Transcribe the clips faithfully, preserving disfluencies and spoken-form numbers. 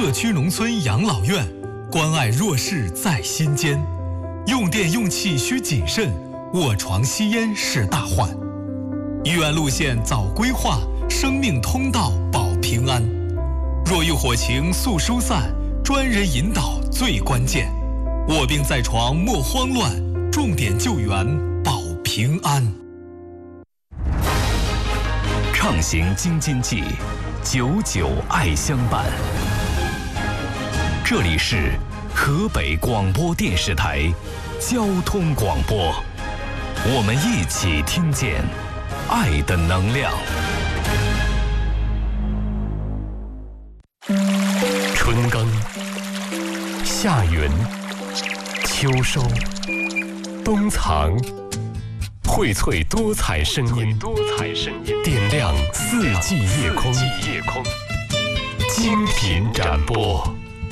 社区农村养老院，关爱弱势在心间。用电用气需谨慎，卧床吸烟是大患。医院路线早规划，生命通道保平安。若遇火情速疏散，专人引导最关键。卧病在床莫慌乱，重点救援保平安。 畅行京津冀，久久爱相伴。这里是河北广播电视台交通广播，我们一起听见爱的能量。春耕、夏耘、秋收、冬藏，荟萃多彩声音，多彩声音，点亮四季夜空，夜空，精品展播。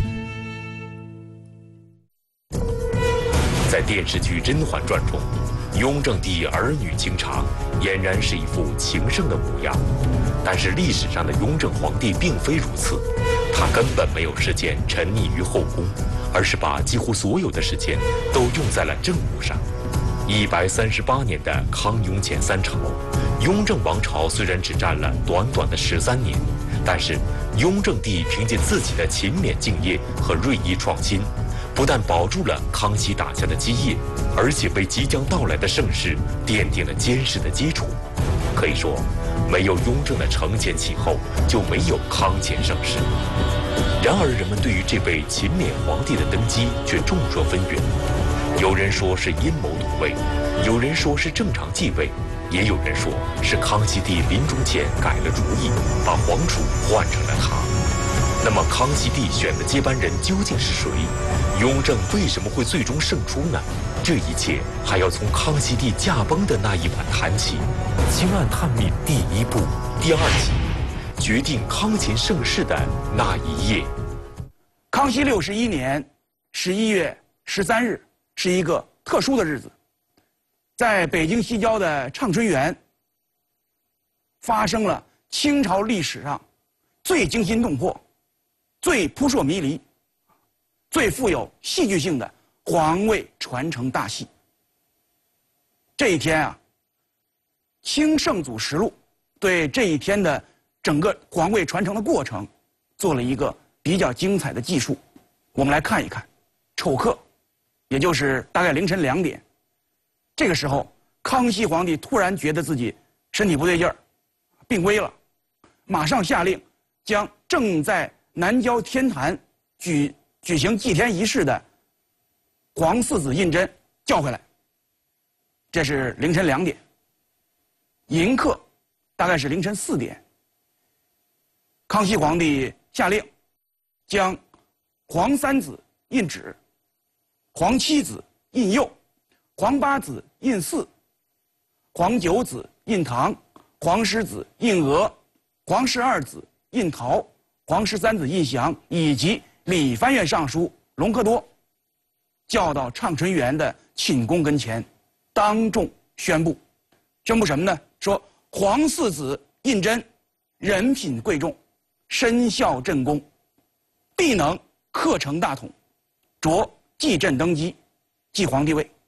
在电视剧《甄嬛传》中，雍正帝儿女情长，俨然是一副情圣的模样。但是历史上的雍正皇帝并非如此，他根本没有时间沉溺于后宫，而是把几乎所有的时间都用在了政务上。一百三十八年的康雍乾三朝，雍正王朝虽然只占了短短的十三年，但是雍正帝凭借自己的勤勉敬业和锐意创新，不但保住了康熙打下的基业，而且为即将到来的盛世奠定了坚实的基础。可以说，没有雍正的承前启后，就没有康乾盛世。然而，人们对于这位勤勉皇帝的登基却众说纷纭。有人说是阴谋夺位，有人说是正常继位，也有人说是康熙帝临终前改了主意，把皇储换成了他。那么康熙帝选的接班人究竟是谁？雍正为什么会最终胜出呢？这一切还要从康熙帝驾崩的那一晚谈起。刑案探秘第一部第二集，决定康乾盛世的那一夜。 康熙六十一年十一月十三日是一个特殊的日子，在北京西郊的畅春园发生了清朝历史上最惊心动魄、最扑朔迷离、最富有戏剧性的皇位传承大戏。这一天啊，《清圣祖实录》对这一天的整个皇位传承的过程做了一个比较精彩的记述。我们来看一看。丑刻，也就是大概凌晨两点，这个时候，康熙皇帝突然觉得自己身体不对劲儿，病危了，马上下令将正在南郊天坛举举行祭天仪式的皇四子胤禛叫回来。这是凌晨两点。寅刻大概是凌晨四点，康熙皇帝下令将皇三子胤祉、皇七子胤佑、皇八子胤祀、皇九子胤堂、皇十子胤娥、皇十二子胤陶、皇十三子胤祥以及理藩院尚书隆科多叫到畅春园的寝宫跟前，当众宣布，宣布什么呢？说皇四子胤禛人品贵重，身效朕功，必能克成大统，着继朕登基，继皇帝位。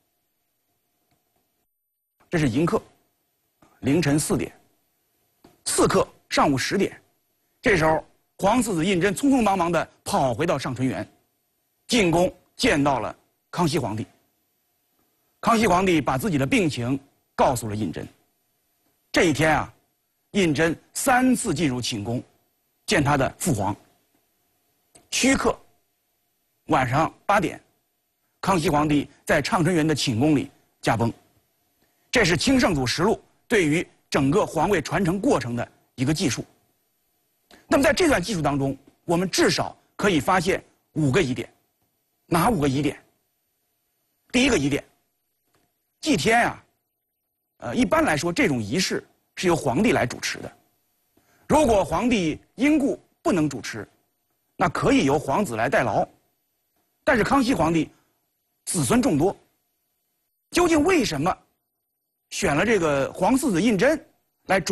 这是寅刻，凌晨四点。巳刻上午十点，这时候皇四子胤禛匆匆忙忙地跑回到畅春园，进宫见到了康熙皇帝。康熙皇帝把自己的病情告诉了胤禛。这一天啊，胤禛三次进入寝宫见他的父皇。戌刻晚上八点，康熙皇帝在畅春园的寝宫里驾崩。这是《清圣祖实录》对于整个皇位传承过程的一个记述。那么在这段记述当中，我们至少可以发现五个疑点。哪五个疑点？第一个疑点，祭天啊，呃，一般来说这种仪式是由皇帝来主持的。如果皇帝因故不能主持，那可以由皇子来代劳。但是康熙皇帝子孙众多，究竟为什么选了这个皇四子胤禛来主